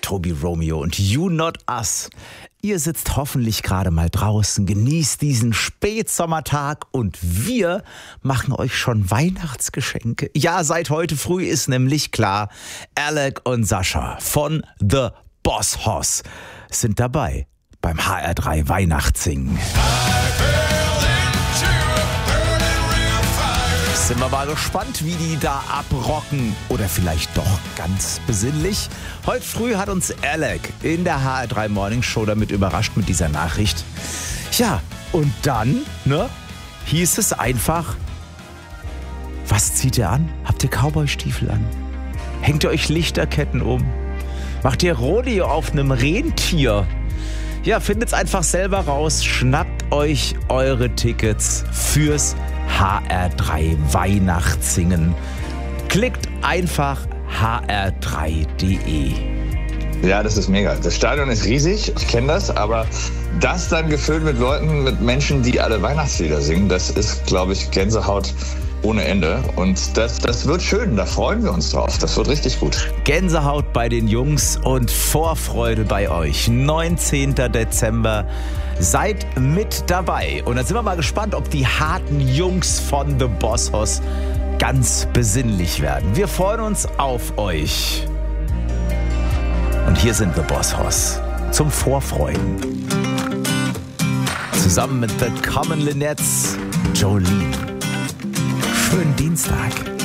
Tobi Romeo und You Not Us. Ihr sitzt hoffentlich gerade mal draußen, genießt diesen Spätsommertag und wir machen euch schon Weihnachtsgeschenke. Ja, seit heute früh ist nämlich klar, Alec und Sascha von The Boss Hoss sind dabei beim HR3 Weihnachtssingen. Sind wir mal gespannt, wie die da abrocken. Oder vielleicht doch ganz besinnlich. Heute früh hat uns Alec in der HR3 Morning Show damit überrascht mit dieser Nachricht. Ja, und dann, hieß es einfach, was zieht ihr an? Habt ihr Cowboy-Stiefel an? Hängt ihr euch Lichterketten um? Macht ihr Rodeo auf einem Rentier? Ja, findet's einfach selber raus. Schnappt euch eure Tickets fürs HR3 Weihnachtssingen. Klickt einfach hr3.de. Ja, das ist mega. Das Stadion ist riesig, ich kenne das, aber das dann gefüllt mit Leuten, mit Menschen, die alle Weihnachtslieder singen, das ist, glaube ich, Gänsehaut ohne Ende. Und das wird schön, da freuen wir uns drauf. Das wird richtig gut. Gänsehaut bei den Jungs und Vorfreude bei euch. 19. Dezember. Seid mit dabei. Und dann sind wir mal gespannt, ob die harten Jungs von The Boss Hoss ganz besinnlich werden. Wir freuen uns auf euch. Und hier sind The Boss Hoss zum Vorfreuen. Zusammen mit The Common Linnets, Jolene. Schönen Dienstag.